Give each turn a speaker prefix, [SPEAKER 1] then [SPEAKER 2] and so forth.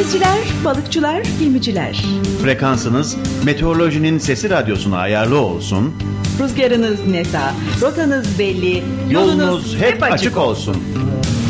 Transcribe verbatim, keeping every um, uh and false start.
[SPEAKER 1] Denizciler, balıkçılar, gemiciler.
[SPEAKER 2] Frekansınız meteorolojinin sesi radyosuna ayarlı olsun.
[SPEAKER 1] Rüzgarınız neta, rotanız belli,
[SPEAKER 2] Yolunuz hep açık olsun.